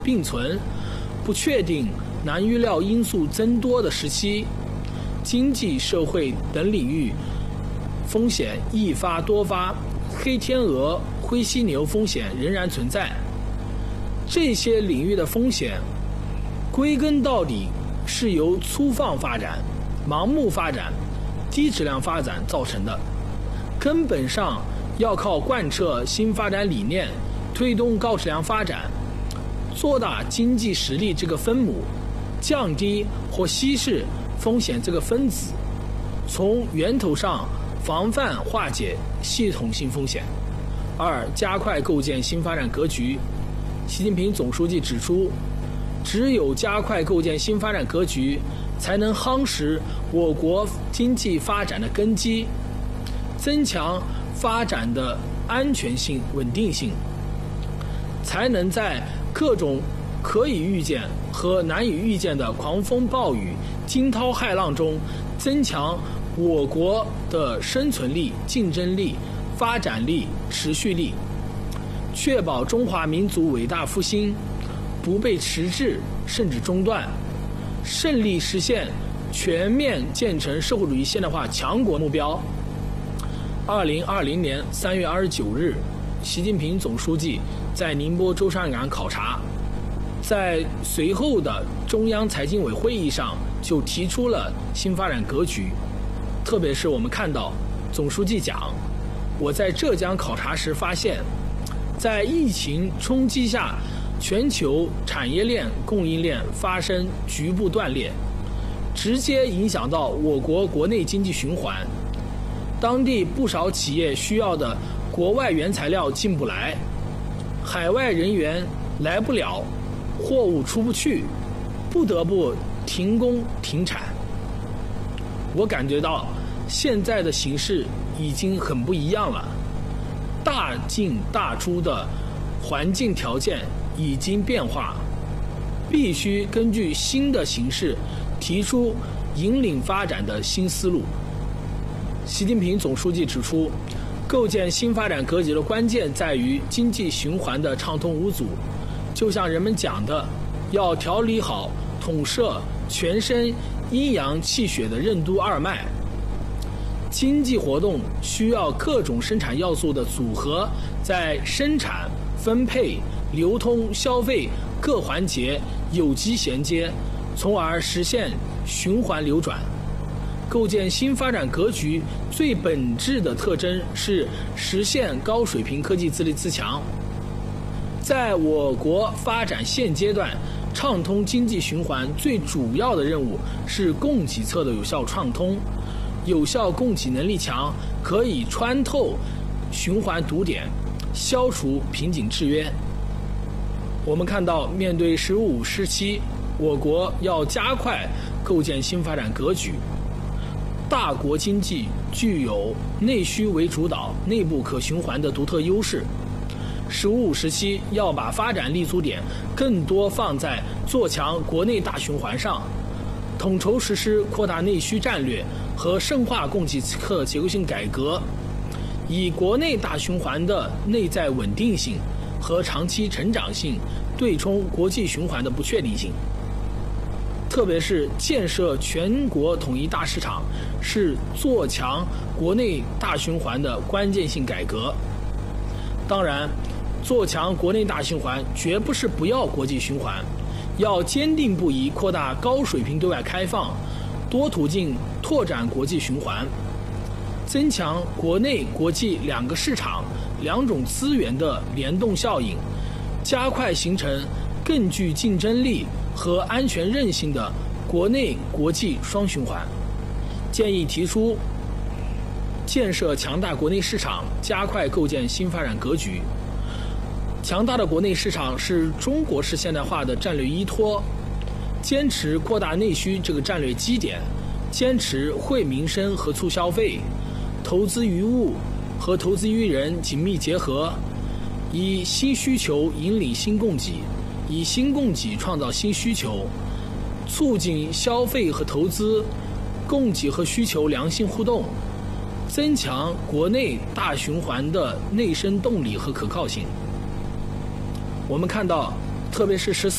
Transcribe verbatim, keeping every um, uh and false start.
并存、不确定、难预料因素增多的时期，经济社会等领域风险易发多发，黑天鹅、灰犀牛风险仍然存在。这些领域的风险归根到底是由粗放发展、盲目发展、低质量发展造成的，根本上要靠贯彻新发展理念，推动高质量发展，做大经济实力这个分母，降低或稀释风险这个分子，从源头上防范化解系统性风险。二、加快构建新发展格局。习近平总书记指出，只有加快构建新发展格局，才能夯实我国经济发展的根基，增强发展的安全性、稳定性，才能在各种可以预见和难以预见的狂风暴雨、惊涛骇浪中，增强我国的生存力、竞争力、发展力、持续力，确保中华民族伟大复兴不被迟滞甚至中断，胜利实现全面建成社会主义现代化强国目标。二零二零年三月二十九日，习近平总书记在宁波舟山港考察，在随后的中央财经委会议上就提出了新发展格局。特别是我们看到总书记讲，我在浙江考察时发现，在疫情冲击下，全球产业链、供应链发生局部断裂，直接影响到我国国内经济循环。当地不少企业需要的国外原材料进不来，海外人员来不了，货物出不去，不得不停工停产。我感觉到现在的形势已经很不一样了，大进大出的环境条件已经变化，必须根据新的形势提出引领发展的新思路。习近平总书记指出，构建新发展格局的关键在于经济循环的畅通无阻，就像人们讲的，要调理好统摄全身阴阳气血的任督二脉。经济活动需要各种生产要素的组合，在生产、分配、流通、消费各环节有机衔接，从而实现循环流转。构建新发展格局最本质的特征是实现高水平科技自立自强。在我国发展现阶段，畅通经济循环最主要的任务是供给侧的有效畅通。有效供给能力强，可以穿透循环堵点，消除瓶颈制约。我们看到，面对“十五”时期，我国要加快构建新发展格局。大国经济具有内需为主导、内部可循环的独特优势。“十五”时期要把发展立足点更多放在做强国内大循环上，统筹实施扩大内需战略和深化供给侧结构性改革，以国内大循环的内在稳定性和长期成长性对冲国际循环的不确定性。特别是建设全国统一大市场是做强国内大循环的关键性改革。当然，做强国内大循环绝不是不要国际循环，要坚定不移扩大高水平对外开放，多途径拓展国际循环，增强国内国际两个市场、两种资源的联动效应，加快形成更具竞争力和安全韧性的国内国际双循环。建议提出建设强大国内市场，加快构建新发展格局。强大的国内市场是中国式现代化的战略依托，坚持扩大内需这个战略基点，坚持惠民生和促消费，投资于物和投资于人紧密结合，以新需求引领新供给，以新供给创造新需求，促进消费和投资、供给和需求良性互动，增强国内大循环的内生动力和可靠性。我们看到，特别是“十四